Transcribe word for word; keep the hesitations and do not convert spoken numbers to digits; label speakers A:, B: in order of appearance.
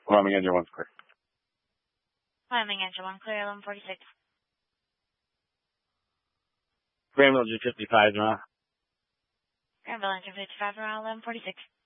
A: Wyoming engine one's clear.
B: Wyoming engine one clear, eleven forty-six.
A: Granville engine fifty-five, now.
B: Granville engine fifty-five, around eleven forty-six.